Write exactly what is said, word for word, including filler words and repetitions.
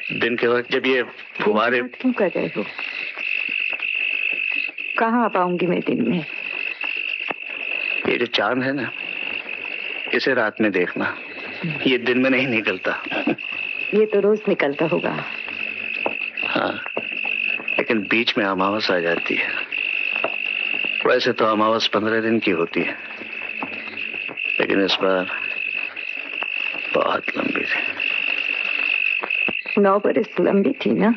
दिन के वक्त जब ये फुहारे क्यों कर रहे हो? कहाँ आ पाऊंगी मैं दिन में? ये जो चांद है ना, इसे रात में देखना, ये दिन में नहीं निकलता। ये तो रोज निकलता होगा। हाँ, लेकिन बीच में अमावस आ जाती है। वैसे तो अमावस पंद्रह दिन की होती है, लेकिन इस बार बहुत लंबी थी। नौ बरस लंबी थी ना?